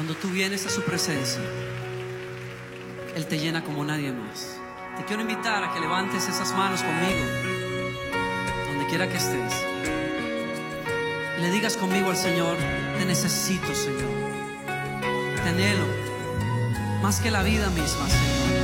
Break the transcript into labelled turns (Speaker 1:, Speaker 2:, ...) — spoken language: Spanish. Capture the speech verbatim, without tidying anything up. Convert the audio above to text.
Speaker 1: Cuando tú vienes a su presencia, Él te llena como nadie más. Te quiero invitar a que levantes esas manos conmigo, donde quiera que estés. Le digas conmigo al Señor: te necesito, Señor. Te anhelo más que la vida misma, Señor.